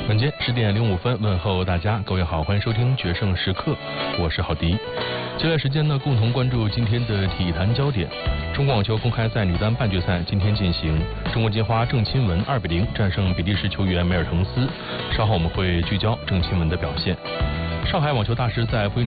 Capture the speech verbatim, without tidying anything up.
晚间十点零五分，问候大家，各位好，欢迎收听决胜时刻，我是郝迪。接下来时间呢，共同关注今天的体坛焦点。中国网球公开赛女单半决赛今天进行，中国金花郑钦文二比零战胜比利时球员梅尔滕斯。稍后我们会聚焦郑钦文的表现。上海网球大师赛